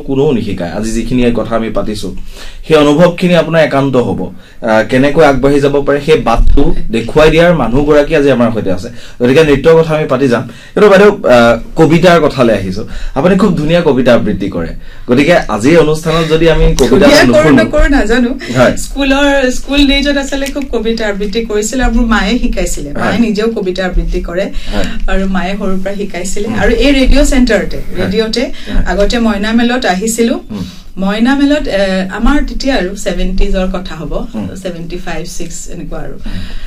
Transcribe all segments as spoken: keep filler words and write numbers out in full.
কোনো নিশিকায় আজি যিখিনি কথা আমি পাতিছো সেই অনুভৱখিনি আপোনাৰ একান্ত হ'ব কেনেকৈ আগবাঢ়ি যাব পাৰে সেই বাটটো দেখুৱাই দিয়াৰ মানুহগৰাকী আজি আমাৰ সৈতে আছে গতিকে নৃত্যৰ কথা আমি পাতি যাম কিন্তু বাইদেউ কবিতাৰ কথালৈ আহিছো আপুনি খুব ধুনীয়া কবিতা আবৃত্তি কৰে গতিকে আজি অনুষ্ঠানত যদি আমি কবিতা নুশুনো কৰোঁ নাজানো স্কুলৰ স্কুল ডেজত আছিলে খুব কবিতা আবৃত্তি কৰিছিল আৰু মোৰ মায়ে শিকাইছিলে মায়ে নিজেও কবিতা আবৃত্তি কৰে আৰু মায়ে সৰুৰ পৰা শিকাইছিলে আৰু এই ৰেডিঅ' চেণ্টাৰতে ৰেডিঅ'তে আগতে মইনা মেলত আহিছিলো মইনা মেলত আমাৰ তেতিয়া আৰু সেভেন্টিজৰ কথা হ'ব সেভেন্টি ফাইভ ছিক্স এনেকুৱা আৰু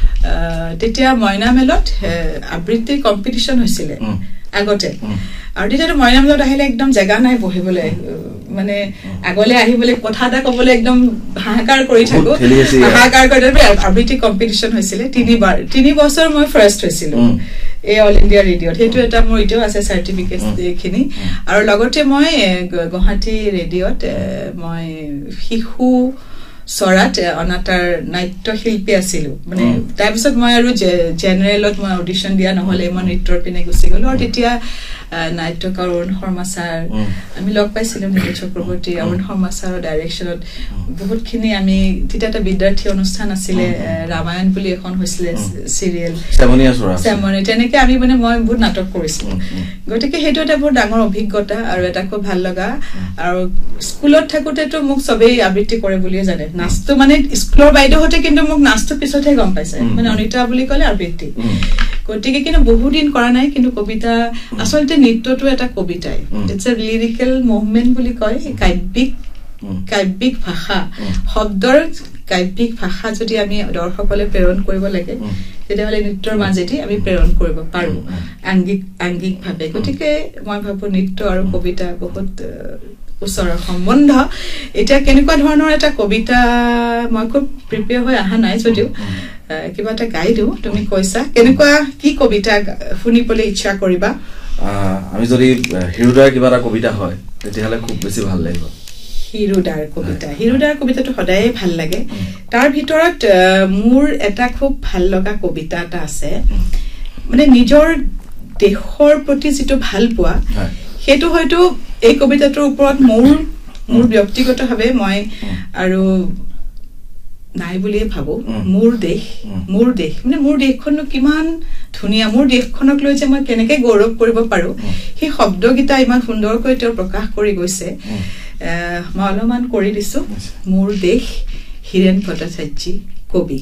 তেতিয়া মইনা মেলত আবৃত্তি কম্পিটিশ্যন হৈছিলে আগতে আৰু তেতিয়াতো মইনা মেলত আহিলে একদম জেগা নাই বহিবলৈ মানে আগলে আহিবলৈ কথা এটা ক'বলৈ একদম হাহাকাৰ কৰি থাকো হাহাকাৰ কৰি আবৃত্তি কম্পিটিশ্যন হৈছিলে তিনিবাৰ তিনি বছৰ মই ফাৰ্ষ্ট হৈছিলো এই অল ইণ্ডিয়া ৰেডিঅ'ত সেইটো এটা মোৰ এতিয়াও আছে চাৰ্টিফিকেট এইখিনি আৰু লগতে মই গুৱাহাটী ৰেডিঅ'ত মই শিশু সৰাত অনাতাৰ নাট্য শিল্পী আছিলো মানে তাৰপিছত মই আৰু জেনেৰেলত মই অডিশ্যন দিয়া নহলে মই নৃত্যৰ পিনে গুচি গলো আৰু তেতিয়া নাট্যকাৰ অৰুণ শৰ্মা ছাৰ আমি লগ পাইছিলো নীল চক্ৰৱৰ্তী অৰুণ শৰ্মা ছাৰৰ ডাইৰেকশ্যনত বহুতখিনি আমি তেতিয়া এটা বিদ্যাৰ্থী অনুষ্ঠান আছিলে ৰামায়ণ বুলি এখন হৈছিলে চিৰিয়েল চেমনি তেনেকে আমি মানে মই বহুত নাটক কৰিছিলো গতিকে সেইটো এটা বহুত ডাঙৰ অভিজ্ঞতা আৰু এটা খুব ভাল লগা আৰু স্কুলত থাকোঁতেতো মোক চবেই আবৃত্তি কৰে বুলিয়ে জানে নাচটো মানে স্কুলৰ বাইদেউহঁতে কিন্তু মোক নাচটো পিছতহে গম পাইছে মানে অনিতা বুলি ক'লে আবৃত্তি গতিকে কিন্তু বহুদিন কৰা নাই কিন্তু কবিতা আচলতে নৃত্যটো এটা কবিতাই ইটছ এ লিৰিকেল মুভমেণ্ট বুলি কয় কাব্যিক কাব্যিক ভাষা শব্দৰ কাব্যিক ভাষা যদি আমি দৰ্শকলৈ প্ৰেৰণ কৰিব লাগে তেতিয়াহ'লে নৃত্যৰ মাজেদি আমি প্ৰেৰণ কৰিব পাৰোঁ আংগিক আংগিকভাৱে গতিকে মই ভাবোঁ নৃত্য আৰু কবিতা বহুত ওচৰৰ সম্বন্ধ এতিয়া কেনেকুৱা ধৰণৰ এটা কবিতা মই খুব প্ৰিপেয়াৰ হৈ অহা নাই যদিও কিবা এটা গাই দিওঁ তুমি কৈছা কেনেকুৱা কি কবিতা শুনিবলৈ ইচ্ছা কৰিবা আমি যদি হিৰুদাৰ কিবা এটা কবিতা হয় তেতিয়াহ'লে খুব বেছি ভাল লাগিব হিৰুদাৰ কবিতা হিৰুদাৰ কবিতাটো সদায়ে ভাল লাগে তাৰ ভিতৰত মোৰ এটা খুব ভাল লগা কবিতা এটা আছে মানে নিজৰ দেশৰ প্ৰতি যিটো ভাল পোৱা সেইটো হয়তো এই কবিতাটোৰ ওপৰত মোৰ মোৰ ব্যক্তিগতভাৱে মই আৰু নাই বুলিয়ে ভাবো মোৰ দেশ মোৰ দেশ মানে মোৰ দেশখননো কিমান ধুনীয়া মোৰ দেশখনক লৈ যে মই কেনেকৈ গৌৰৱ কৰিব পাৰোঁ সেই শব্দকেইটা ইমান সুন্দৰকৈ তেওঁ প্ৰকাশ কৰি গৈছে মই অলপমান কৰি দিছোঁ মোৰ দেশ হীৰেণ ভট্টাচাৰ্যী কবি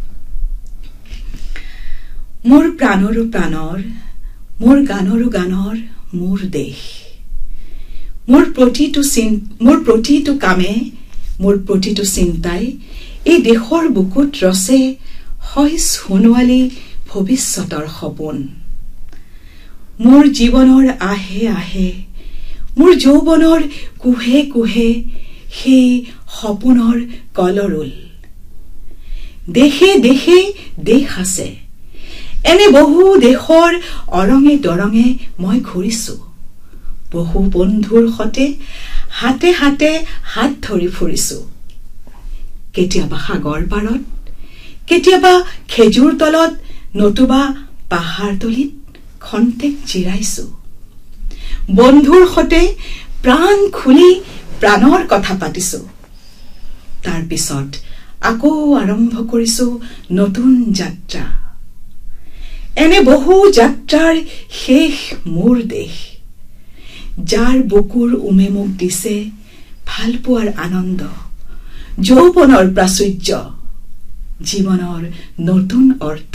মোৰ প্ৰাণৰো প্ৰাণৰ মোৰ গানৰো গানৰ মোৰ দেশ মোৰ প্ৰতিটো চিন মোৰ প্ৰতিটো কামে মোৰ প্ৰতিটো চিন্তাই এই দেশৰ বুকুত ৰচে হয় সোণোৱালী ভৱিষ্যতৰ সপোন মোৰ জীৱনৰ আহে আহে মোৰ যৌৱনৰ কুহে কুহে সেই সপোনৰ কলৰোল দেশে দেশে দেশ আছে এনে বহু দেশৰ অৰঙে দৰঙে মই ঘূৰিছো বহু বন্ধুৰ সতে হাতে হাতে হাত ধৰি ফুৰিছো কেতিয়াবা সাগৰ পাৰত কেতিয়াবা খেজুৰ তলত নতুবা পাহাৰ তলিত খন্তেক জিৰাইছো বন্ধুৰ সতে প্ৰাণ খুলি প্ৰাণৰ কথা পাতিছো তাৰ পিছত আকৌ আৰম্ভ কৰিছো নতুন যাত্ৰা এনে বহু যাত্ৰাৰ শেষ মোৰ দেশ যাৰ বুকুৰ উমে মোক দিছে ভাল পোৱাৰ আনন্দ যৌৱনৰ প্ৰাচুৰ্য জীৱনৰ নতুন অৰ্থ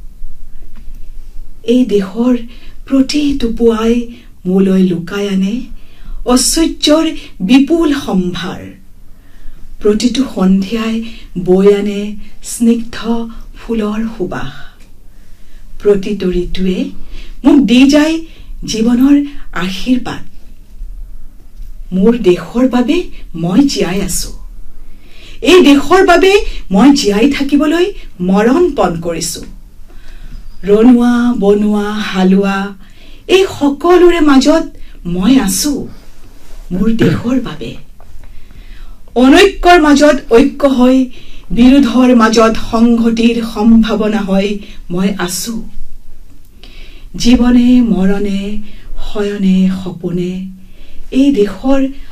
এই দেশৰ প্ৰতিটো পুৱাই মোলৈ লুকাই আনে ঐশ্বৰ্যৰ বিপুল সম্ভাৰ প্ৰতিটো সন্ধিয়াই বৈ আনে স্নিগ্ধ ফুলৰ সুবাস প্ৰতিটো ঋতুৱে মোক দি যায় জীৱনৰ আশীৰ্বাদ মোৰ দেশৰ বাবে মই জীয়াই আছো এই দেশৰ বাবে মই জীয়াই থাকিবলৈ মৰণ পণ কৰিছো ৰনুৱা বনুৱা হালুৱা এই সকলোৰে মাজত মই আছো মোৰ দেশৰ বাবে অনৈক্যৰ মাজত ঐক্য হৈ বিৰোধৰ মাজত সংহতিৰ সম্ভাৱনা হৈ মই আছো জীৱনে মৰণে শয়নে সপোনে এই দেশৰ